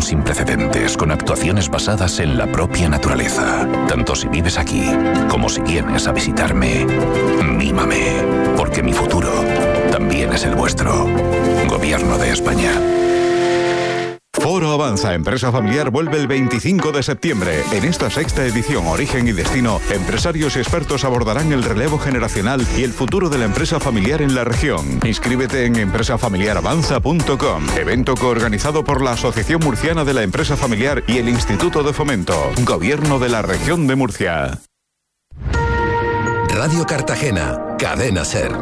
exposición sin precedentes, con actuaciones basadas en la propia naturaleza. Tanto si vives aquí, como si vienes a visitarme. Mímame, porque mi futuro también es el vuestro. Gobierno de España. Foro Avanza Empresa Familiar vuelve el 25 de septiembre. En esta sexta edición, Origen y Destino, empresarios y expertos abordarán el relevo generacional y el futuro de la empresa familiar en la región. Inscríbete en empresafamiliaravanza.com. Evento coorganizado por la Asociación Murciana de la Empresa Familiar y el Instituto de Fomento. Gobierno de la Región de Murcia. Radio Cartagena, Cadena SER.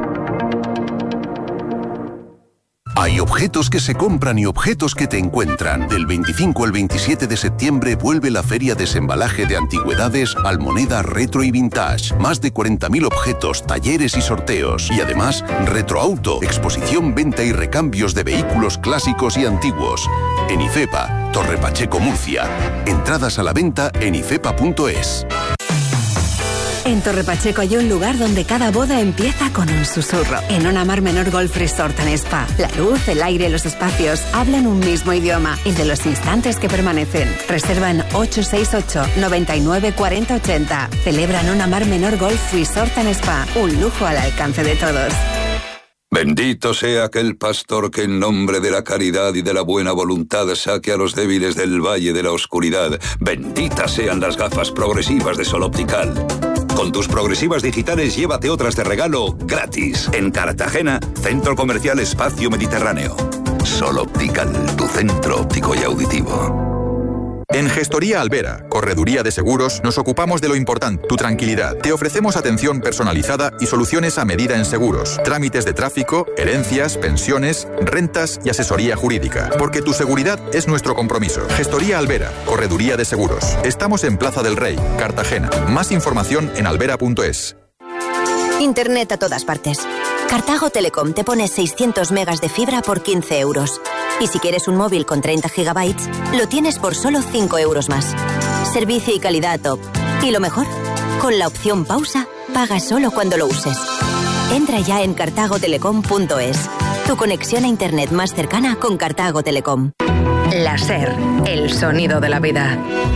Hay objetos que se compran y objetos que te encuentran. Del 25 al 27 de septiembre vuelve la Feria Desembalaje de Antigüedades, Almoneda, Retro y Vintage. Más de 40.000 objetos, talleres y sorteos. Y además, Retroauto, exposición, venta y recambios de vehículos clásicos y antiguos. En IFEPA, Torre Pacheco, Murcia. Entradas a la venta en ifepa.es. En Torre Pacheco hay un lugar donde cada boda empieza con un susurro. En Ona Mar Menor Golf Resort and Spa. La luz, el aire, los espacios hablan un mismo idioma, el de los instantes que permanecen. Reserva en 868 99 40 80. Celebran Ona Mar Menor Golf Resort and Spa. Un lujo al alcance de todos. Bendito sea aquel pastor que en nombre de la caridad y de la buena voluntad saque a los débiles del valle de la oscuridad. Benditas sean las gafas progresivas de Sol Optical. Con tus progresivas digitales llévate otras de regalo gratis. En Cartagena, Centro Comercial Espacio Mediterráneo. Sol Optical, tu centro óptico y auditivo. En Gestoría Albera, Correduría de Seguros, nos ocupamos de lo importante, tu tranquilidad. Te ofrecemos atención personalizada y soluciones a medida en seguros, trámites de tráfico, herencias, pensiones, rentas y asesoría jurídica. Porque tu seguridad es nuestro compromiso. Gestoría Albera, Correduría de Seguros. Estamos en Plaza del Rey, Cartagena. Más información en albera.es. Internet a todas partes. Cartago Telecom te pone 600 megas de fibra por 15 euros. Y si quieres un móvil con 30 gigabytes, lo tienes por solo 5 euros más. Servicio y calidad top. Y lo mejor, con la opción pausa, pagas solo cuando lo uses. Entra ya en cartagotelecom.es. Tu conexión a Internet más cercana con Cartago Telecom. La SER, el sonido de la vida.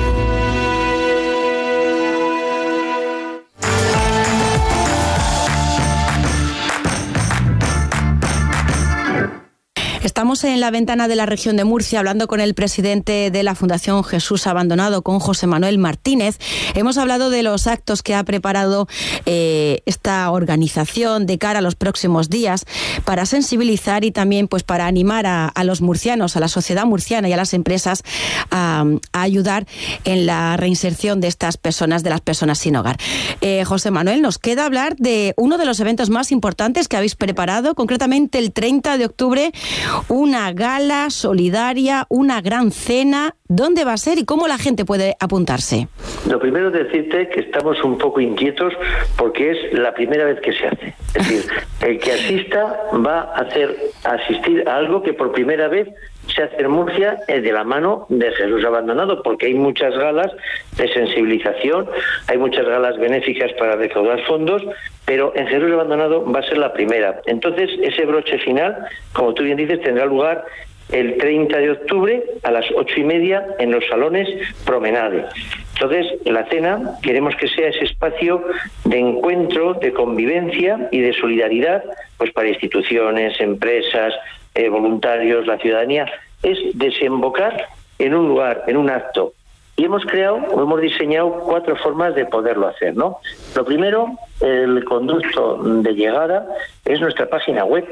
Estamos en la ventana de la región de Murcia hablando con el presidente de la Fundación Jesús Abandonado, con José Manuel Martínez. Hemos hablado de los actos que ha preparado esta organización de cara a los próximos días para sensibilizar y también pues para animar a los murcianos, a la sociedad murciana y a las empresas a ayudar en la reinserción de estas personas, de las personas sin hogar. José Manuel, nos queda hablar de uno de los eventos más importantes que habéis preparado, concretamente el 30 de octubre, una gala solidaria, una gran cena. ¿Dónde va a ser y cómo la gente puede apuntarse? Lo primero es decirte que estamos un poco inquietos porque es la primera vez que se hace. Es decir, el que asista va a asistir a algo que por primera vez se hace en Murcia de la mano de Jesús Abandonado, porque hay muchas galas de sensibilización, hay muchas galas benéficas para recaudar fondos, pero en Jesús Abandonado va a ser la primera. Entonces, ese broche final, como tú bien dices, tendrá lugar el 30 de octubre a las 8:30 en los salones Promenade. Entonces, la cena queremos que sea ese espacio de encuentro, de convivencia y de solidaridad, pues para instituciones, empresas, voluntarios, la ciudadanía. Es desembocar en un lugar, en un acto. Y hemos diseñado 4 formas de poderlo hacer, ¿no? Lo primero, el conducto de llegada es nuestra página web,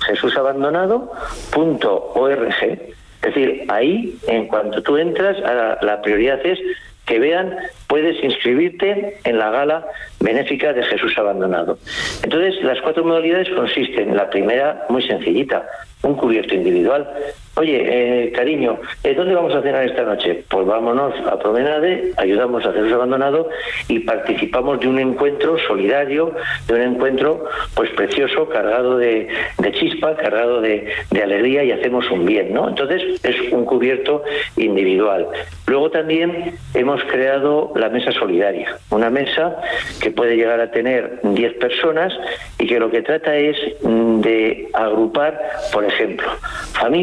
jesusabandonado.org. Es decir, ahí, en cuanto tú entras, la prioridad es que vean, puedes inscribirte en la gala benéfica de Jesús Abandonado. Entonces, las 4 modalidades consisten, la primera, muy sencillita, un cubierto individual. Oye, cariño, ¿dónde vamos a cenar esta noche? Pues vámonos a Promenade, ayudamos a Jesús Abandonado y participamos de un encuentro solidario, de un encuentro pues precioso, cargado de chispa, cargado de alegría, y hacemos un bien, ¿no? Entonces es un cubierto individual. Luego también hemos creado la mesa solidaria, una mesa que puede llegar a tener 10 personas y que lo que trata es de agrupar, por ejemplo, familias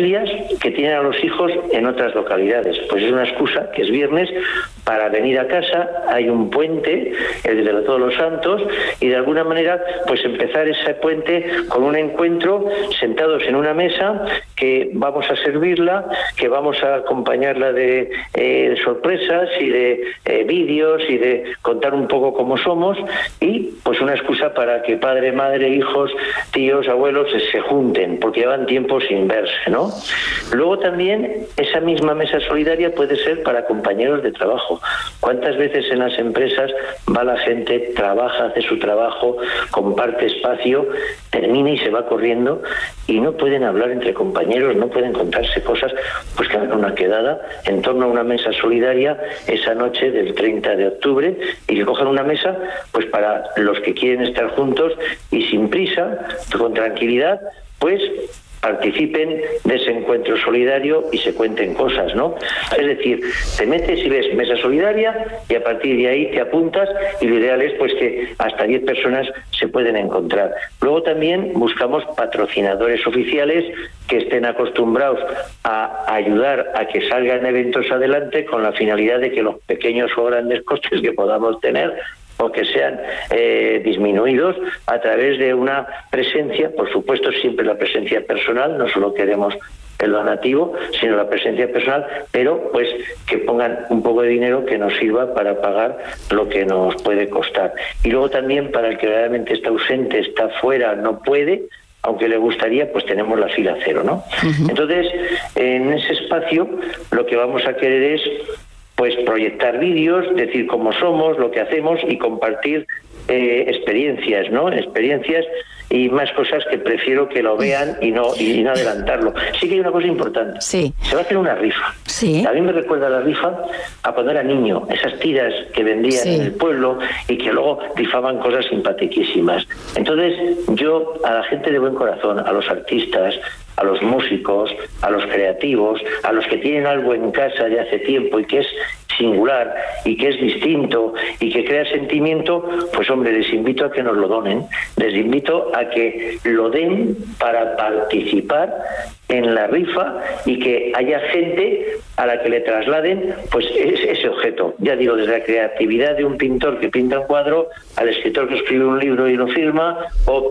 que tienen a los hijos en otras localidades. Pues es una excusa, que es viernes, para venir a casa. Hay un puente, el de Todos los Santos, y de alguna manera pues empezar ese puente con un encuentro sentados en una mesa, que vamos a servirla, que vamos a acompañarla de sorpresas y de vídeos y de contar un poco cómo somos, y pues una excusa para que padre, madre, hijos, tíos, abuelos se junten, porque llevan tiempo sin verse, ¿no? Luego también esa misma mesa solidaria puede ser para compañeros de trabajo. ¿Cuántas veces en las empresas va la gente, trabaja, hace su trabajo, comparte espacio, termina y se va corriendo, y no pueden hablar entre compañeros, no pueden contarse cosas? Pues que hagan una quedada en torno a una mesa solidaria esa noche del 30 de octubre, y que cojan una mesa pues para los que quieren estar juntos y sin prisa, con tranquilidad, pues participen de ese encuentro solidario y se cuenten cosas, ¿no? Es decir, te metes y ves mesa solidaria y a partir de ahí te apuntas, y lo ideal es pues que hasta 10 personas se pueden encontrar. Luego también buscamos patrocinadores oficiales que estén acostumbrados a ayudar a que salgan eventos adelante, con la finalidad de que los pequeños o grandes costes que podamos tener o que sean disminuidos a través de una presencia, por supuesto siempre la presencia personal, no solo queremos el donativo, sino la presencia personal, pero pues que pongan un poco de dinero que nos sirva para pagar lo que nos puede costar. Y luego también para el que realmente está ausente, está fuera, no puede, aunque le gustaría, pues tenemos la fila cero, ¿no? Uh-huh. Entonces, en ese espacio lo que vamos a querer es pues proyectar vídeos, decir cómo somos, lo que hacemos, y compartir experiencias, ¿no? Experiencias y más cosas que prefiero que lo vean y no adelantarlo. Sí que hay una cosa importante. Sí. Se va a hacer una rifa. Sí. A mí me recuerda la rifa a cuando era niño, esas tiras que vendían en el pueblo y que luego rifaban cosas simpaticísimas. Entonces, yo a la gente de buen corazón, a los artistas, a los músicos, a los creativos, a los que tienen algo en casa de hace tiempo y que es singular y que es distinto y que crea sentimiento, pues hombre, les invito a que nos lo donen, les invito a que lo den para participar en la rifa y que haya gente a la que le trasladen pues ese objeto. Ya digo, desde la creatividad de un pintor que pinta un cuadro, al escritor que escribe un libro y lo firma, o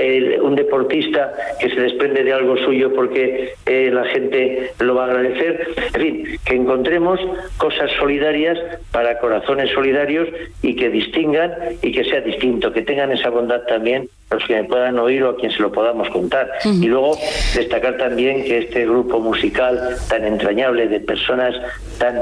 un deportista que se desprende de algo suyo porque la gente lo va a agradecer. En fin, que encontremos cosas solidarias para corazones solidarios y que distingan y que sea distinto, que tengan esa bondad también los que me puedan oír o a quien se lo podamos contar. Uh-huh. Y luego destacar también que este grupo musical tan entrañable de personas tan,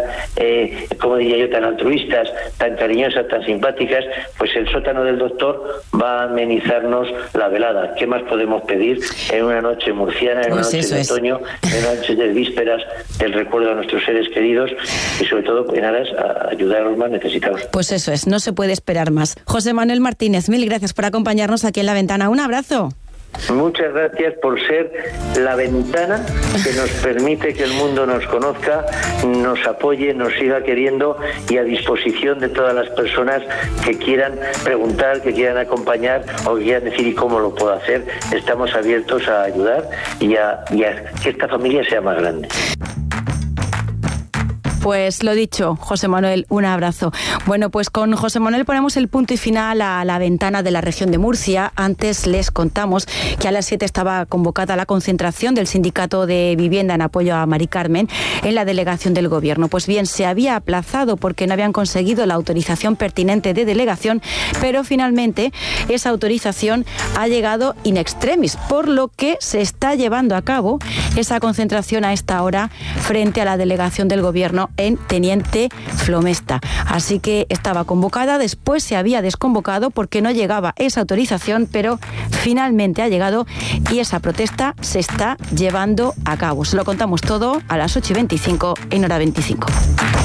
como diría yo, tan altruistas, tan cariñosas, tan simpáticas, pues el sótano del doctor va a amenizarnos la velada. ¿Qué más podemos pedir en una noche murciana, en una noche de otoño, en una noche de vísperas del recuerdo a nuestros seres queridos y sobre todo en aras a ayudar a los más necesitados? Pues eso es, no se puede esperar más. José Manuel Martínez, mil gracias por acompañarnos aquí en La Ventana. Un abrazo. Muchas gracias por ser la ventana que nos permite que el mundo nos conozca, nos apoye, nos siga queriendo, y a disposición de todas las personas que quieran preguntar, que quieran acompañar o que quieran decir ¿y cómo lo puedo hacer? Estamos abiertos a ayudar y a que esta familia sea más grande. Pues lo dicho, José Manuel, un abrazo. Bueno, pues con José Manuel ponemos el punto y final a La Ventana de la región de Murcia. Antes les contamos que a las 7 estaba convocada la concentración del Sindicato de Vivienda en apoyo a Mari Carmen en la delegación del Gobierno. Pues bien, se había aplazado porque no habían conseguido la autorización pertinente de delegación, pero finalmente esa autorización ha llegado in extremis, por lo que se está llevando a cabo esa concentración a esta hora frente a la delegación del Gobierno en Teniente Flomesta. Así que estaba convocada, después se había desconvocado porque no llegaba esa autorización, pero finalmente ha llegado y esa protesta se está llevando a cabo. Se lo contamos todo a las 8:25 en Hora 25.